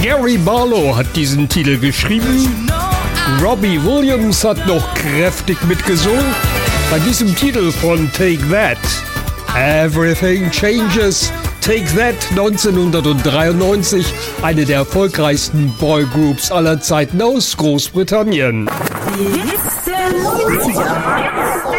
Gary Barlow hat diesen Titel geschrieben. Robbie Williams hat noch kräftig mitgesungen bei diesem Titel von Take That. Everything Changes. Take That 1993, eine der erfolgreichsten Boygroups aller Zeiten aus Großbritannien. Die Hits der 90er.